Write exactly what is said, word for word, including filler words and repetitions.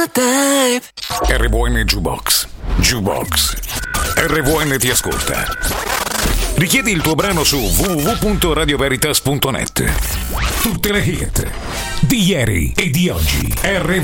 my type. R V N Jukebox. Jukebox. R V N ti ascolta. Richiedi il tuo brano su w w w punto radio veritas punto net. Tutte le hit di ieri e di oggi. R V